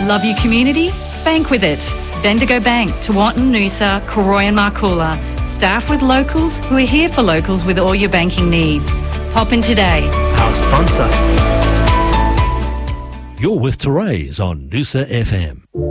Love your community? Bank with it. Bendigo Bank, Tewantin, Noosa, Koroi and Marcoola. Staff with locals who are here for locals with all your banking needs. Pop in today. Our sponsor. You're with Therese on Noosa FM.